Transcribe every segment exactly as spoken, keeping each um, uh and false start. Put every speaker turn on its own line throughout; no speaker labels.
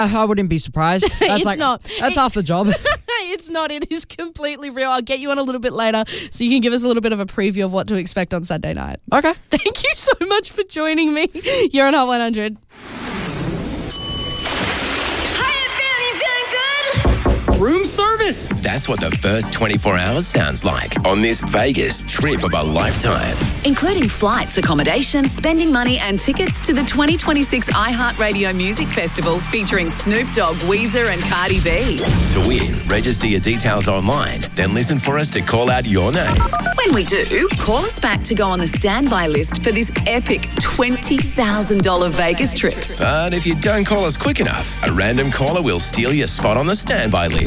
I wouldn't be surprised. That's
It's
like
not.
That's
It-
half the job.
It's not. It is completely real. I'll get you on a little bit later so you can give us a little bit of a preview of what to expect on Saturday night.
Okay.
Thank you so much for joining me. You're on Hot one hundred.
Room service.
That's what the first twenty-four hours sounds like on this Vegas trip of a lifetime.
Including flights, accommodation, spending money and tickets to the twenty twenty-six iHeartRadio Music Festival featuring Snoop Dogg, Weezer and Cardi B.
To win, register your details online, then listen for us to call out your name.
When we do, call us back to go on the standby list for this epic twenty thousand dollars Vegas trip.
But if you don't call us quick enough, a random caller will steal your spot on the standby list.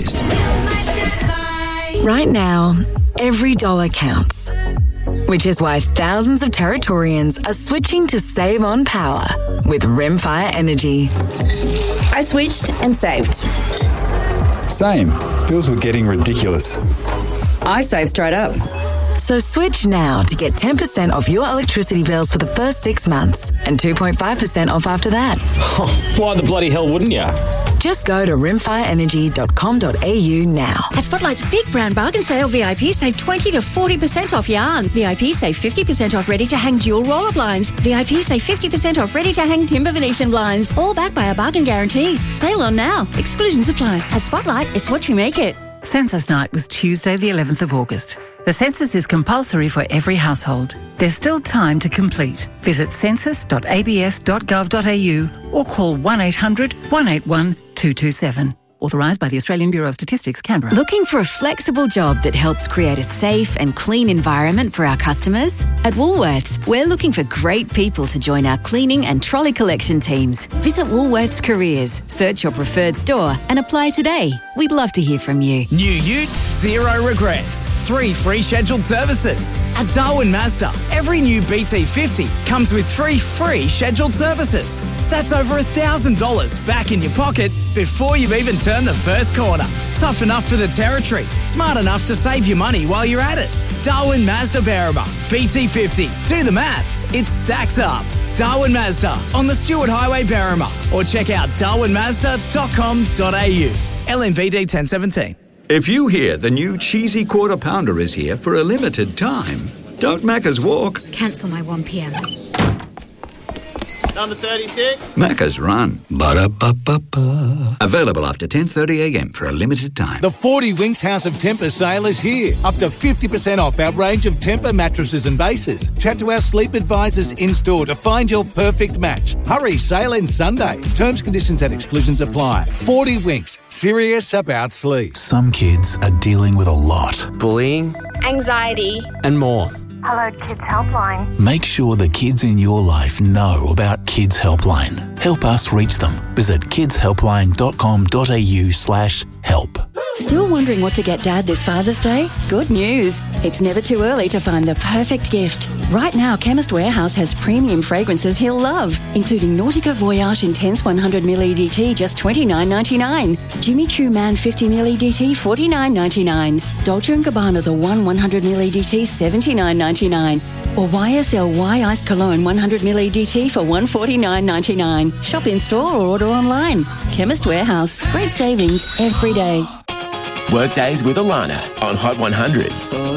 Right now, every dollar counts, which is why thousands of Territorians are switching to save on power with Rimfire Energy.
I switched and saved.
Same. Bills were getting ridiculous.
I saved straight up.
So switch now to get ten percent off your electricity bills for the first six months and two point five percent off after that.
Why the bloody hell wouldn't you?
Just go to rimfire energy dot com dot a u now.
At Spotlight's Big Brown Bargain Sale, V I P save twenty to forty percent off yarn. V I P save fifty percent off ready-to-hang dual roller blinds. V I P save fifty percent off ready-to-hang timber Venetian blinds. All backed by a bargain guarantee. Sale on now. Exclusions apply. At Spotlight, it's what you make it.
Census night was Tuesday the eleventh of August. The census is compulsory for every household. There's still time to complete. Visit census dot a b s dot gov dot a u or call one eight hundred one eight one two two seven. Authorised by the Australian Bureau of Statistics, Canberra.
Looking for a flexible job that helps create a safe and clean environment for our customers? At Woolworths, we're looking for great people to join our cleaning and trolley collection teams. Visit Woolworths Careers, search your preferred store and apply today. We'd love to hear from you.
New ute, zero regrets. Three free scheduled services. At Darwin Mazda, every new B T fifty comes with three free scheduled services. That's over one thousand dollars back in your pocket before you've even turned the first corner. Tough enough for the territory, smart enough to save you money while you're at it. Darwin Mazda Berrima, B T fifty. Do the maths, it stacks up. Darwin Mazda on the Stewart Highway, Berrima, or check out darwin mazda dot com dot a u. L M V D ten seventeen.
If you hear the new cheesy quarter pounder is here for a limited time, don't Macca's walk.
Cancel my one p.m.
Number thirty-six.
Macca's run. Ba-da-ba-ba-ba. Available after ten thirty a m for a limited time.
The forty Winks House of Tempur sale is here. Up to fifty percent off our range of Tempur mattresses and bases. Chat to our sleep advisors in-store to find your perfect match. Hurry, sale ends Sunday. Terms, conditions and exclusions apply. forty Winks. Serious about sleep.
Some kids are dealing with a lot.
Bullying.
Anxiety.
And more.
Hello, Kids Helpline.
Make sure the kids in your life know about Kids Helpline. Help us reach them. Visit kids helpline dot com dot a u slash help.
Still wondering what to get Dad this Father's Day? Good news. It's never too early to find the perfect gift. Right now, Chemist Warehouse has premium fragrances he'll love, including Nautica Voyage Intense one hundred milliliters E D T, just twenty-nine ninety-nine. Jimmy Choo Man fifty milliliters E D T, forty-nine ninety-nine. Dolce and Gabbana The One one hundred milliliters E D T, seventy-nine ninety-nine. Or Y S L Y Iced Cologne one hundred milliliters E D T for one hundred forty-nine ninety-nine. Shop in store or order online. Chemist Warehouse. Great savings every day.
Workdays with Alana on Hot one hundred.